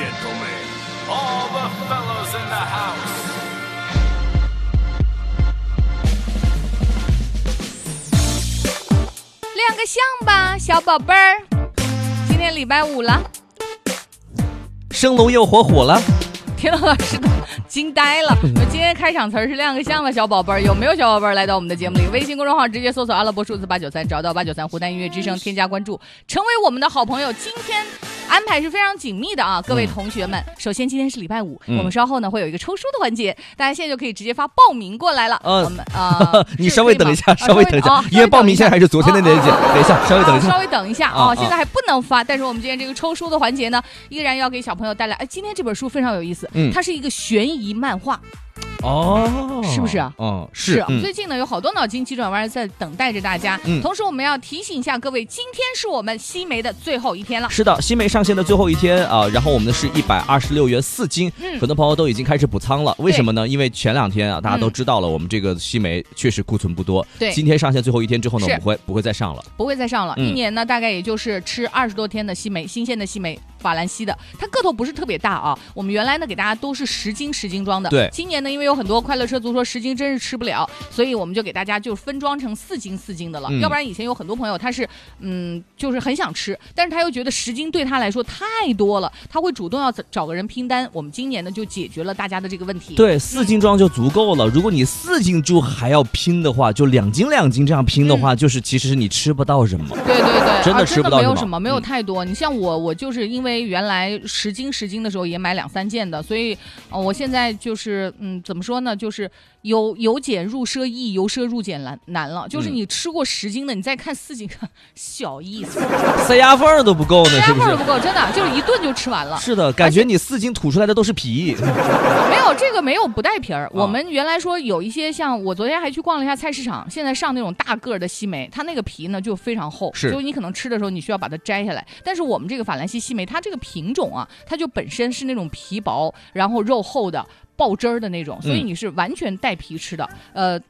gentlemen, all the fellows in the house. 亮个相吧，小宝贝儿。今天礼拜五了， 生龙又活虎了。 田老师都惊呆了。我今天开场词是亮个相吧，小宝贝儿。有没有小宝贝儿来到我们的节目里？微信公众号直接搜索阿拉伯数字893，找到893湖南音乐之声，添加关注，成为我们的好朋友。今天安排是非常紧密的啊，各位同学们。首先今天是礼拜五，我们稍后呢会有一个抽书的环节，大家现在就可以直接发报名过来了。我们你稍微等一下，稍微等一下，因为报名现在还是昨天的那件，等一下，稍微等一下， 稍微等一下啊，现在还不能发。但是我们今天这个抽书的环节呢，依然要给小朋友带来。哎，今天这本书非常有意思，它是一个悬疑漫画。 哦， 是不是啊？ 是。 最近呢有好多脑筋急转弯在等待着大家。同时我们要提醒一下各位，今天是我们西梅的最后一天了。 是的，西梅上线的最后一天啊，然后我们的是126元4斤，很多朋友都已经开始补仓了。为什么呢？因为前2天啊，大家都知道了，我们这个西梅确实库存不多。 对， 今天上线最后一天之后呢，我们不会再上了， 不会再上了。一年呢，大概也就是吃20多天的西梅，新鲜的西梅。法兰西的，它个头不是特别大啊。我们原来呢给大家都是10斤装的， 对。 今年呢，因为有很多快乐车族说10斤真是吃不了，所以我们就给大家就分装成4斤的了。要不然以前有很多朋友他是就是很想吃，但是他又觉得10斤对他来说太多了，他会主动要找个人拼单。我们今年呢就解决了大家的这个问题。 对，4斤装就足够了。如果你4斤猪还要拼的话，就2斤这样拼的话，就是其实是你吃不到什么。 对， 真的吃不到没有什么，没有太多。你像我就是因为原来10斤的时候也买2-3件的，所以我现在就是怎么说呢，就是由俭入奢易，由奢入俭难了。就是你吃过10斤的，你再看4斤，小意思， 塞牙缝都不够呢，是不是？ 塞牙缝都不够，真的就是一顿就吃完了。 是的，感觉你4斤吐出来的都是皮。 没有这个没有不带皮儿。我们原来说有一些像我昨天还去逛了一下菜市场，现在上那种大个的西梅，它那个皮呢就非常厚，就你可能吃的时候你需要把它摘下来。但是我们这个法兰西西梅，它这个品种啊，它就本身是那种皮薄，然后肉厚的爆汁儿的那种，所以你是完全带皮吃的。